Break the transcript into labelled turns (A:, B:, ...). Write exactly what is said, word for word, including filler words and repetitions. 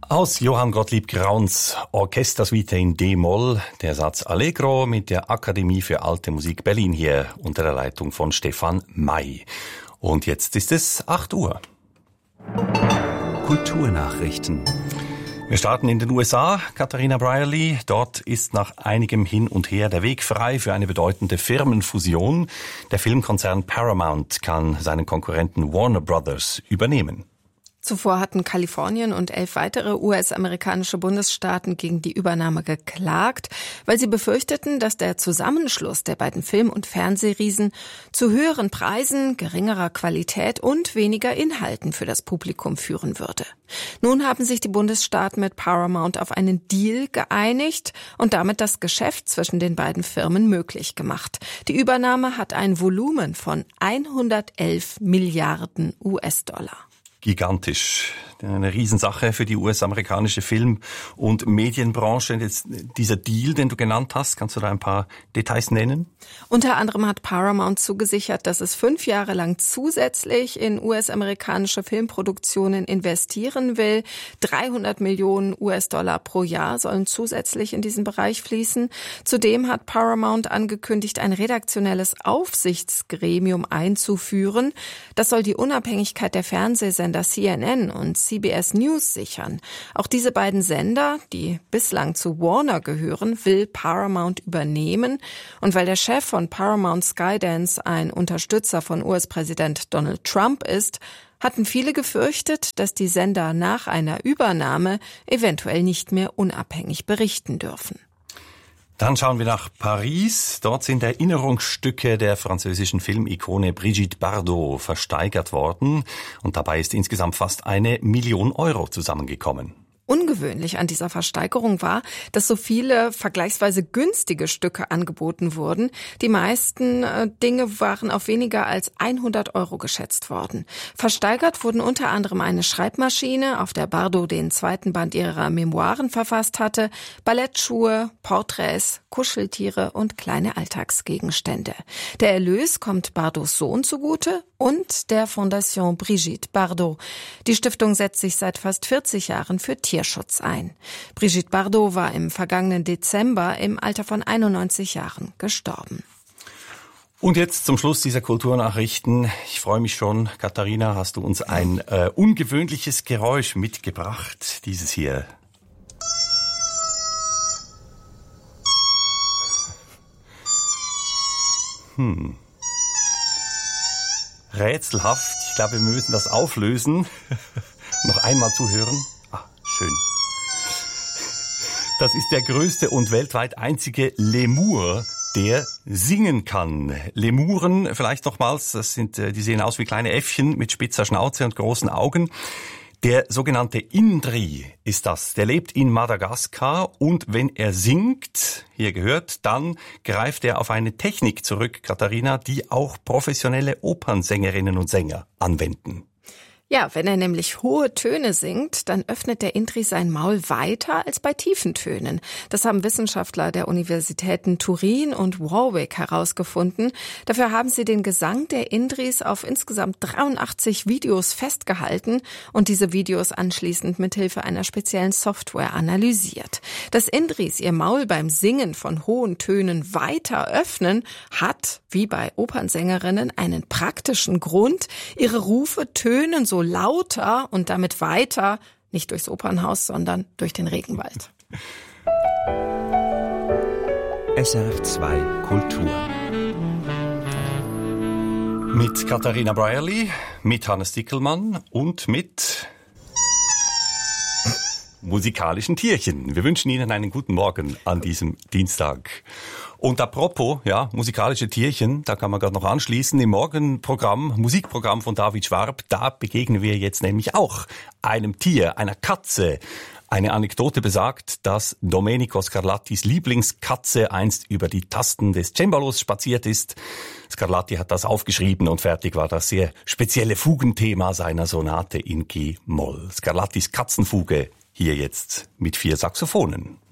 A: Aus Johann Gottlieb Grauns Orchestersuite in D-Moll, der Satz Allegro mit der Akademie für Alte Musik Berlin hier unter der Leitung von Stefan May. Und jetzt ist es acht Uhr.
B: Kulturnachrichten.
A: Wir starten in den U S A. Katharina Brierley. Dort ist nach einigem Hin und Her der Weg frei für eine bedeutende Firmenfusion. Der Filmkonzern Paramount kann seinen Konkurrenten Warner Brothers übernehmen.
C: Zuvor hatten Kalifornien und elf weitere U S-amerikanische Bundesstaaten gegen die Übernahme geklagt, weil sie befürchteten, dass der Zusammenschluss der beiden Film- und Fernsehriesen zu höheren Preisen, geringerer Qualität und weniger Inhalten für das Publikum führen würde. Nun haben sich die Bundesstaaten mit Paramount auf einen Deal geeinigt und damit das Geschäft zwischen den beiden Firmen möglich gemacht. Die Übernahme hat ein Volumen von hundertelf Milliarden U S-Dollar.
A: Gigantisch. Eine Riesensache für die U S-amerikanische Film- und Medienbranche. Jetzt dieser Deal, den du genannt hast, kannst du da ein paar Details nennen?
C: Unter anderem hat Paramount zugesichert, dass es fünf Jahre lang zusätzlich in U S-amerikanische Filmproduktionen investieren will. dreihundert Millionen U S-Dollar pro Jahr sollen zusätzlich in diesen Bereich fließen. Zudem hat Paramount angekündigt, ein redaktionelles Aufsichtsgremium einzuführen. Das soll die Unabhängigkeit der Fernsehsender C N N und C B S News sichern. Auch diese beiden Sender, die bislang zu Warner gehören, will Paramount übernehmen. Und weil der Chef von Paramount Skydance ein Unterstützer von U S-Präsident Donald Trump ist, hatten viele gefürchtet, dass die Sender nach einer Übernahme eventuell nicht mehr unabhängig berichten dürfen.
A: Dann schauen wir nach Paris. Dort sind Erinnerungsstücke der französischen Filmikone Brigitte Bardot versteigert worden. Und dabei ist insgesamt fast eine Million Euro zusammengekommen.
C: Ungewöhnlich an dieser Versteigerung war, dass so viele vergleichsweise günstige Stücke angeboten wurden. Die meisten äh, Dinge waren auf weniger als hundert Euro geschätzt worden. Versteigert wurden unter anderem eine Schreibmaschine, auf der Bardot den zweiten Band ihrer Memoiren verfasst hatte, Ballettschuhe, Porträts, Kuscheltiere und kleine Alltagsgegenstände. Der Erlös kommt Bardots Sohn zugute und der Fondation Brigitte Bardot. Die Stiftung setzt sich seit fast vierzig Jahren für Tier Schutz ein. Brigitte Bardot war im vergangenen Dezember im Alter von einundneunzig Jahren gestorben.
A: Und jetzt zum Schluss dieser Kulturnachrichten. Ich freue mich schon, Katharina, hast du uns ein äh, ungewöhnliches Geräusch mitgebracht. Dieses hier. Hm. Rätselhaft. Ich glaube, wir müssen das auflösen. Noch einmal zuhören. Schön. Das ist der größte und weltweit einzige Lemur, der singen kann. Lemuren, vielleicht nochmals, das sind, die sehen aus wie kleine Äffchen mit spitzer Schnauze und großen Augen. Der sogenannte Indri ist das. Der lebt in Madagaskar und wenn er singt, hier gehört, dann greift er auf eine Technik zurück, Katharina, die auch professionelle Opernsängerinnen und Sänger anwenden.
C: Ja, wenn er nämlich hohe Töne singt, dann öffnet der Indri sein Maul weiter als bei tiefen Tönen. Das haben Wissenschaftler der Universitäten Turin und Warwick herausgefunden. Dafür haben sie den Gesang der Indris auf insgesamt dreiundachtzig Videos festgehalten und diese Videos anschließend mithilfe einer speziellen Software analysiert. Dass Indris ihr Maul beim Singen von hohen Tönen weiter öffnen, hat, wie bei Opernsängerinnen, einen praktischen Grund. Ihre Rufe tönen so lauter und damit weiter, nicht durchs Opernhaus, sondern durch den Regenwald.
B: S R F zwei Kultur.
A: Mit Katharina Brierley, mit Hannes Dickelmann und mit musikalischen Tierchen. Wir wünschen Ihnen einen guten Morgen an diesem Dienstag. Und apropos, ja, musikalische Tierchen, da kann man gerade noch anschließen, im Morgenprogramm, Musikprogramm von David Schwab, da begegnen wir jetzt nämlich auch einem Tier, einer Katze. Eine Anekdote besagt, dass Domenico Scarlattis Lieblingskatze einst über die Tasten des Cembalos spaziert ist. Scarlatti hat das aufgeschrieben und fertig war das sehr spezielle Fugenthema seiner Sonate in G-Moll. Scarlattis Katzenfuge, hier jetzt mit vier Saxophonen.